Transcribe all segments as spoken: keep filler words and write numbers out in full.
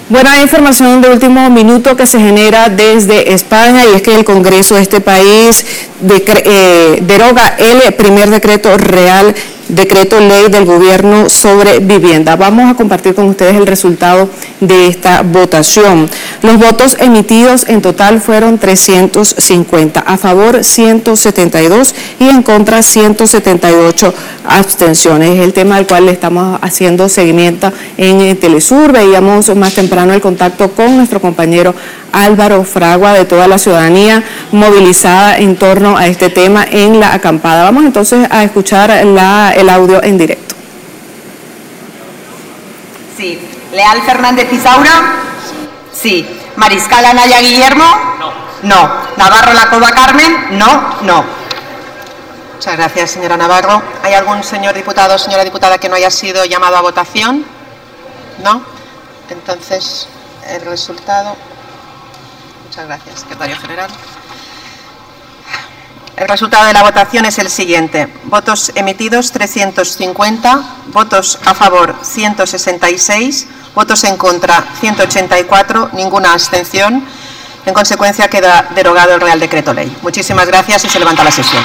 Bueno, hay información de último minuto que se genera desde España y es que el Congreso de este país de, eh, deroga el primer decreto real, decreto ley del gobierno sobre vivienda. Vamos a compartir con ustedes el resultado de esta votación. Los votos emitidos en total fueron trescientos cincuenta, a favor ciento setenta y dos y en contra ciento setenta y ocho abstenciones. Es el tema al cual le estamos haciendo seguimiento en Telesur. Veíamos más temprano el contacto con nuestro compañero Álvaro Fragua de toda la ciudadanía movilizada en torno a este tema en la acampada. Vamos entonces a escuchar la, el audio en directo. Sí. Leal Fernández Isaura. Sí. Mariscal Anaya Guillermo. No. No. Navarro Lacova Carmen. No. No. Muchas gracias, señora Navarro. ¿Hay algún señor diputado o señora diputada que no haya sido llamado a votación? No. Entonces, el resultado... Muchas gracias, secretario general. El resultado de la votación es el siguiente. Votos emitidos trescientos cincuenta, votos a favor ciento sesenta y seis, votos en contra ciento ochenta y cuatro, ninguna abstención. En consecuencia queda derogado el Real Decreto Ley. Muchísimas gracias y se levanta la sesión.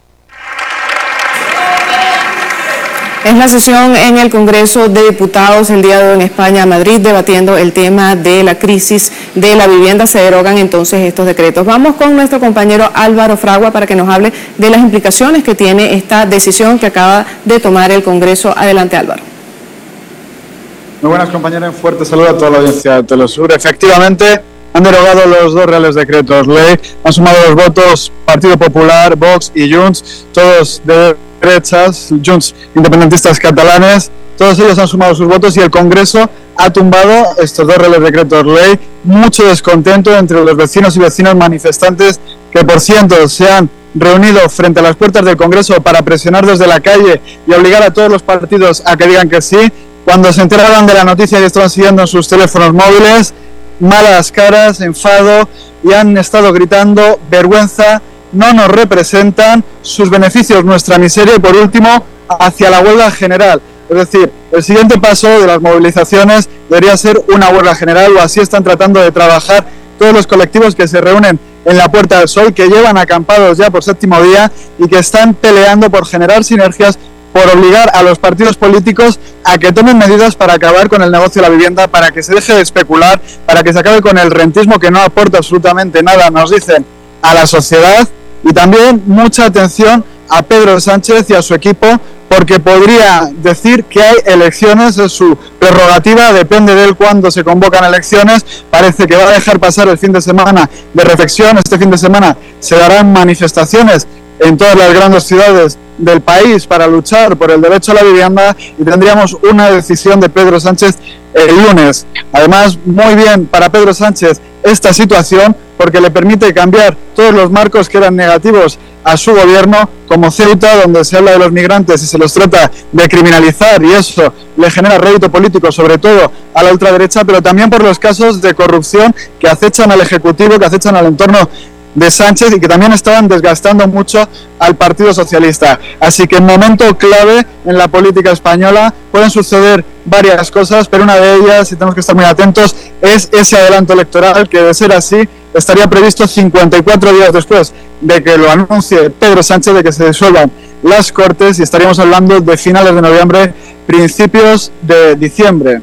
Es la sesión en el Congreso de Diputados el día de hoy en España, Madrid, debatiendo el tema de la crisis de la vivienda. Se derogan entonces estos decretos. Vamos con nuestro compañero Álvaro Fragua para que nos hable de las implicaciones que tiene esta decisión que acaba de tomar el Congreso. Adelante, Álvaro. Muy buenas, compañeras. Un fuerte saludo a toda la audiencia de Telesur. Efectivamente, han derogado los dos reales decretos ley, han sumado los votos Partido Popular, Vox y Junts, todos de derechas, Junts independentistas catalanes, todos ellos han sumado sus votos y el Congreso ha tumbado estos dos reales decretos ley. Mucho descontento entre los vecinos y vecinas manifestantes que por cientos se han reunido frente a las puertas del Congreso para presionar desde la calle y obligar a todos los partidos a que digan que sí. Cuando se enteraron de la noticia y estaban siguiendo en sus teléfonos móviles, malas caras, enfado, y han estado gritando vergüenza, no nos representan, sus beneficios nuestra miseria, y por último hacia la huelga general. Es decir, el siguiente paso de las movilizaciones debería ser una huelga general, o así están tratando de trabajar todos los colectivos que se reúnen en la Puerta del Sol, que llevan acampados ya por séptimo día y que están peleando por generar sinergias, por obligar a los partidos políticos a que tomen medidas para acabar con el negocio de la vivienda, para que se deje de especular, para que se acabe con el rentismo que no aporta absolutamente nada, nos dicen, a la sociedad. Y también mucha atención a Pedro Sánchez y a su equipo, porque podría decir que hay elecciones, es su prerrogativa, depende de él cuándo se convocan elecciones. Parece que va a dejar pasar el fin de semana de reflexión. Este fin de semana se darán manifestaciones en todas las grandes ciudades del país para luchar por el derecho a la vivienda y tendríamos una decisión de Pedro Sánchez el lunes. Además, muy bien para Pedro Sánchez esta situación porque le permite cambiar todos los marcos que eran negativos a su gobierno, como Ceuta, donde se habla de los migrantes y se los trata de criminalizar, y eso le genera rédito político, sobre todo a la ultraderecha, pero también por los casos de corrupción que acechan al Ejecutivo, que acechan al entorno de Sánchez y que también estaban desgastando mucho al Partido Socialista. Así que en momento clave en la política española pueden suceder varias cosas, pero una de ellas, y tenemos que estar muy atentos, es ese adelanto electoral que, de ser así, estaría previsto cincuenta y cuatro días después de que lo anuncie Pedro Sánchez, de que se disuelvan las Cortes, y estaríamos hablando de finales de noviembre, principios de diciembre.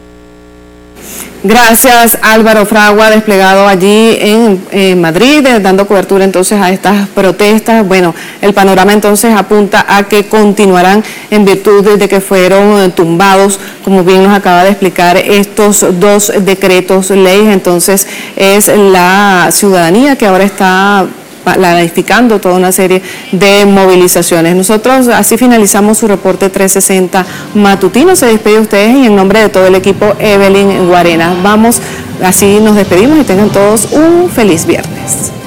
Gracias, Álvaro Fragua, desplegado allí en, en Madrid, eh, dando cobertura entonces a estas protestas. Bueno, el panorama entonces apunta a que continuarán en virtud de que fueron eh, tumbados, como bien nos acaba de explicar, estos dos decretos leyes. Entonces es la ciudadanía que ahora está planificando toda una serie de movilizaciones. Nosotros así finalizamos su reporte trescientos sesenta matutino. Se despide de ustedes y en nombre de todo el equipo Evelyn Guarenas. Vamos, así nos despedimos y tengan todos un feliz viernes.